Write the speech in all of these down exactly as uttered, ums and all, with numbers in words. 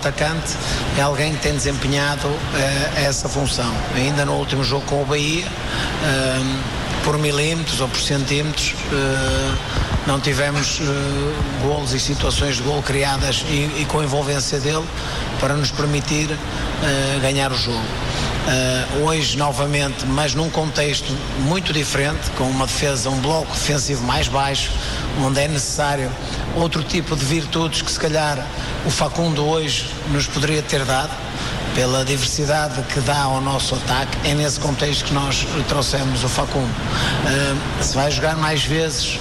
atacante, é alguém que tem desempenhado uh, essa função. Ainda no último jogo com o Bahia, uh, por milímetros ou por centímetros, uh, não tivemos uh, golos e situações de gol criadas e, e com a envolvência dele para nos permitir uh, ganhar o jogo. Uh, hoje novamente, mas num contexto muito diferente, com uma defesa, um bloco defensivo mais baixo, onde é necessário outro tipo de virtudes que se calhar o Facundo hoje nos poderia ter dado, pela diversidade que dá ao nosso ataque. É nesse contexto que nós trouxemos o Facundo. Uh, se vai jogar mais vezes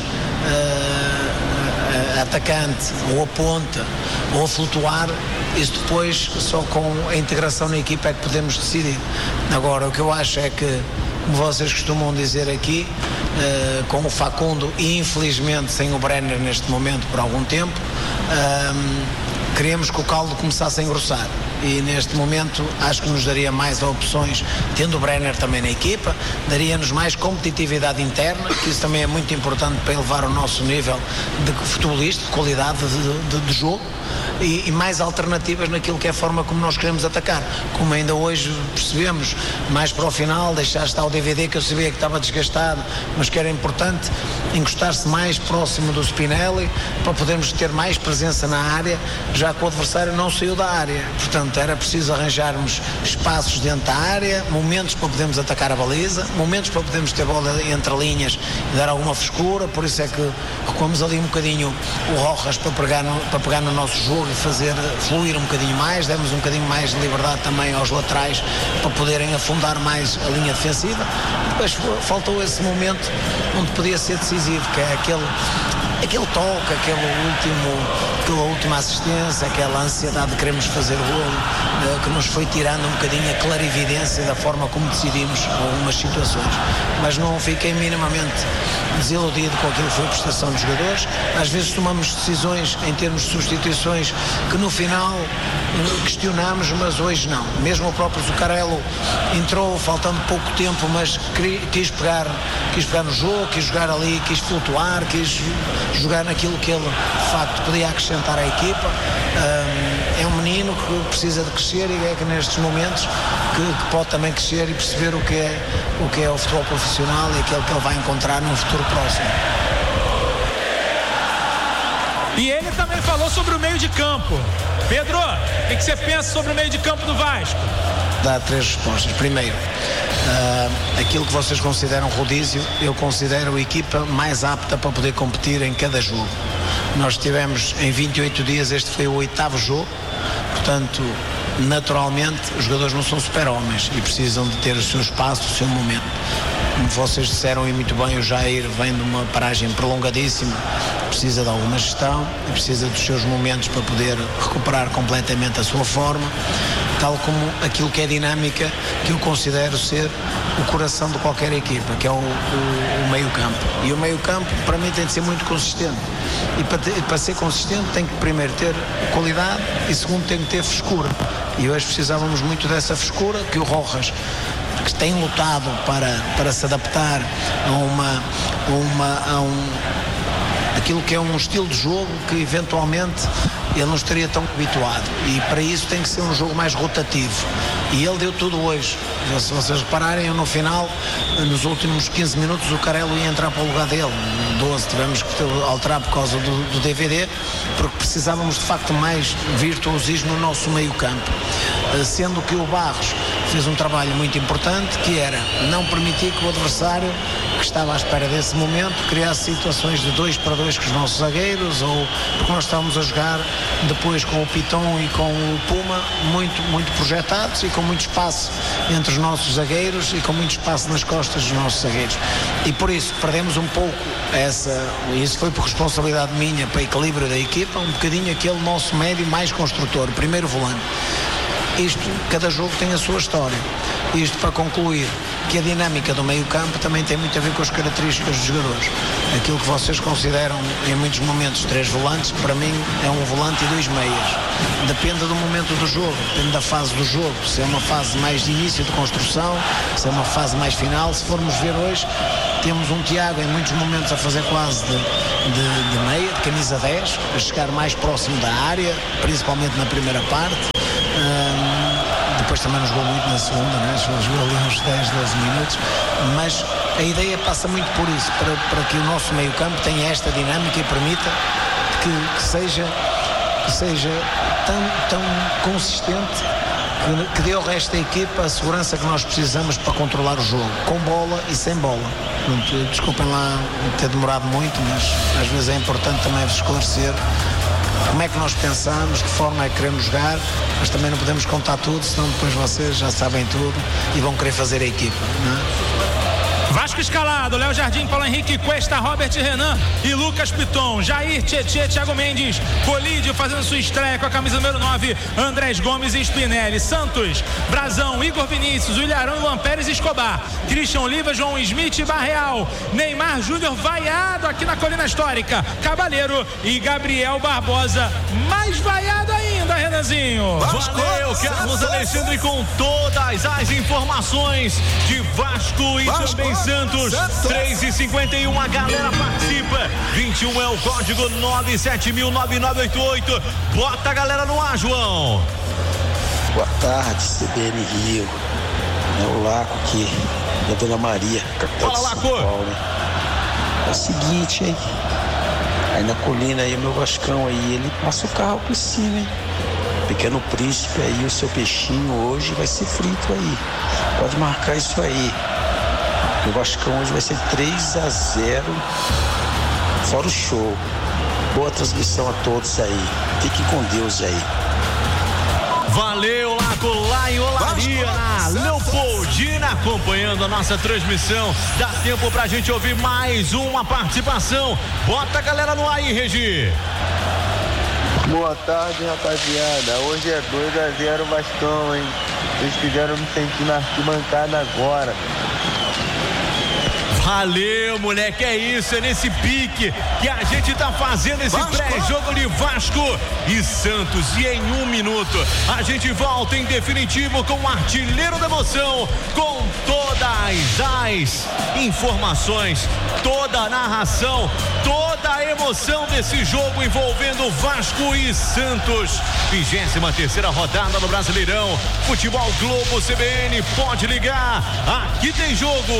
uh, atacante, ou a ponta, ou a flutuar, isso depois só com a integração na equipa é que podemos decidir. Agora, o que eu acho é que, como vocês costumam dizer aqui, uh, com o Facundo e infelizmente sem o Brenner neste momento por algum tempo, uh, queríamos que o caldo começasse a engrossar. E neste momento acho que nos daria mais opções, tendo o Brenner também na equipa, daria-nos mais competitividade interna, que isso também é muito importante para elevar o nosso nível de futebolista, de qualidade de, de, de jogo. E, e mais alternativas naquilo que é a forma como nós queremos atacar. Como ainda hoje percebemos, mais para o final, deixar estar o D V D, que eu sabia que estava desgastado, mas que era importante encostar-se mais próximo do Spinelli para podermos ter mais presença na área, já que o adversário não saiu da área. Portanto, era preciso arranjarmos espaços dentro da área, momentos para podermos atacar a baliza, momentos para podermos ter bola entre linhas e dar alguma frescura. Por isso é que recuamos ali um bocadinho o Rojas para pegar no, para pegar no nosso jogo e fazer fluir um bocadinho mais, demos um bocadinho mais de liberdade também aos laterais para poderem afundar mais a linha defensiva. Depois faltou esse momento onde podia ser decisivo, que é aquele aquele toque, aquele último, aquela última assistência, aquela ansiedade de queremos fazer golo, que nos foi tirando um bocadinho a clarividência da forma como decidimos algumas situações. Mas não fiquei minimamente desiludido com aquilo que foi a prestação dos jogadores. Às vezes tomamos decisões em termos de substituições que no final questionamos, mas hoje não. Mesmo o próprio Zuccarello entrou faltando pouco tempo, mas quis pegar, quis pegar no jogo, quis jogar ali, quis flutuar, quis jogar naquilo que ele de facto podia acrescentar à equipa. Um, é um menino que precisa de crescer e é que nestes momentos que, que pode também crescer e perceber o que é o que é o futebol profissional e aquilo que ele vai encontrar num futuro próximo. E ele também falou sobre o meio de campo. Pedro, o que, que você pensa sobre o meio de campo do Vasco? Dá três respostas. Primeiro, uh, aquilo que vocês consideram rodízio, eu considero a equipa mais apta para poder competir em cada jogo. Nós tivemos em vinte e oito dias, este foi o oitavo jogo, portanto, naturalmente, os jogadores não são super-homens e precisam de ter o seu espaço, o seu momento. Como vocês disseram e muito bem, o Jair vem de uma paragem prolongadíssima, precisa de alguma gestão e precisa dos seus momentos para poder recuperar completamente a sua forma, tal como aquilo que é dinâmica, que eu considero ser o coração de qualquer equipa, que é o, o, o meio-campo. E o meio-campo, para mim, tem de ser muito consistente. E para, ter, para ser consistente tem que primeiro ter qualidade e segundo tem que ter frescura. E hoje precisávamos muito dessa frescura, que o Rojas, que tem lutado para, para se adaptar a uma, uma a um, aquilo que é um estilo de jogo que eventualmente ele não estaria tão habituado, e para isso tem que ser um jogo mais rotativo, e ele deu tudo hoje. Se vocês repararem, no final, nos últimos quinze minutos, o Carelo ia entrar para o lugar dele, no doze tivemos que alterar por causa do, do D V D, porque precisávamos de facto mais virtuosismo no nosso meio campo, sendo que o Barros fez um trabalho muito importante, que era não permitir que o adversário, que estava à espera desse momento, criasse situações de dois para dois com os nossos zagueiros, ou porque nós estávamos a jogar depois com o Piton e com o Puma muito, muito projetados e com muito espaço entre os nossos zagueiros e com muito espaço nas costas dos nossos zagueiros, e por isso perdemos um pouco essa, isso foi por responsabilidade minha, para equilíbrio da equipa, um bocadinho aquele nosso médio mais construtor, primeiro volante. Isto, cada jogo tem a sua história. Isto para concluir que a dinâmica do meio campo também tem muito a ver com as características dos jogadores. Aquilo que vocês consideram em muitos momentos três volantes, para mim é um volante e dois meias. Depende do momento do jogo, depende da fase do jogo, se é uma fase mais de início de construção, se é uma fase mais final. Se formos ver hoje, temos um Tiago em muitos momentos a fazer quase de, de, de meia, de camisa dez, a chegar mais próximo da área, principalmente na primeira parte. Uh, depois também nos jogou muito na segunda, né? Jogou ali uns dez, doze minutos, mas a ideia passa muito por isso, para, para que o nosso meio campo tenha esta dinâmica e permita que, que seja, que seja tão, tão consistente, que, que dê ao resto da equipa a segurança que nós precisamos para controlar o jogo, com bola e sem bola. Desculpem lá ter demorado muito, mas às vezes é importante também vos esclarecer como é que nós pensamos, de que forma é que queremos jogar, mas também não podemos contar tudo, senão depois vocês já sabem tudo e vão querer fazer a equipa, não é? Vasco escalado, Léo Jardim, Paulo Henrique, Cuesta, Robert Renan e Lucas Piton, Jair, Tietê, Thiago Mendes, Colídio fazendo sua estreia com a camisa número nove, Andrés Gomes e Spinelli, Santos, Brazão, Igor Vinícius, Ilharão, Luan Pérez e Escobar, Christian Oliva, João Smith e Barreal, Neymar Júnior vaiado aqui na Colina Histórica, Cabaleiro e Gabriel Barbosa, mais vaiado ainda, Renanzinho. Valeu, Carlos Alexandre, com todas as informações de Vasco e Vasco. também Santos, três e cinquenta e um, a galera participa, vinte e um é o código nove sete mil nove nove oito oito, bota a galera no ar, João. Boa tarde, C B N Rio, é o Laco aqui, da Dona Maria, capital Fala, de São Laco. Paulo, hein? É o seguinte, hein, aí na colina aí, o meu Vascão aí, ele passa o carro por cima, hein, Pequeno Príncipe aí, o seu peixinho hoje vai ser frito aí, pode marcar isso aí. O Vascão hoje vai ser três a zero, fora o show. Boa transmissão a todos aí. Fiquem com Deus aí. Valeu, Laco, lá em Olaria, na Leopoldina, acompanhando a nossa transmissão. Dá tempo pra gente ouvir mais uma participação. Bota a galera no ar aí, Regi. Boa tarde, rapaziada. Hoje é dois a zero Vascão, hein? Vocês fizeram me sentir na arquibancada agora. Valeu, moleque, é isso, é nesse pique que a gente tá fazendo esse pré-jogo de Vasco e Santos. E em um minuto a gente volta em definitivo com o artilheiro da emoção, com todas as informações, toda a narração, toda a emoção desse jogo envolvendo Vasco e Santos. vigésima terceira rodada no Brasileirão. Futebol Globo C B N, pode ligar, aqui tem jogo.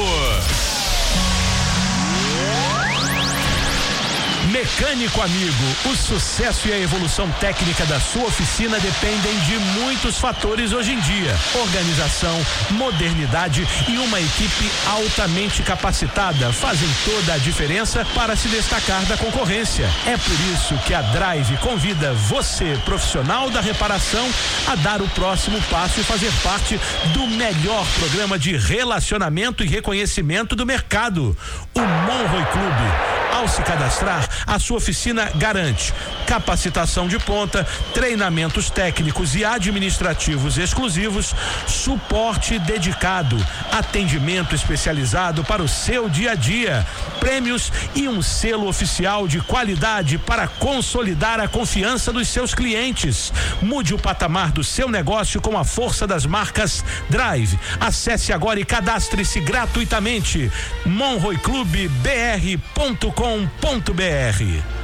Mecânico amigo, o sucesso e a evolução técnica da sua oficina dependem de muitos fatores hoje em dia. Organização, modernidade e uma equipe altamente capacitada fazem toda a diferença para se destacar da concorrência. É por isso que a Drive convida você, profissional da reparação, a dar o próximo passo e fazer parte do melhor programa de relacionamento e reconhecimento do mercado, o Monroe Clube. Ao se cadastrar, a sua oficina garante capacitação de ponta, treinamentos técnicos e administrativos exclusivos, suporte dedicado, atendimento especializado para o seu dia a dia, prêmios e um selo oficial de qualidade para consolidar a confiança dos seus clientes. Mude o patamar do seu negócio com a força das marcas Drive. Acesse agora e cadastre-se gratuitamente. monroe clube b r ponto com ponto b r.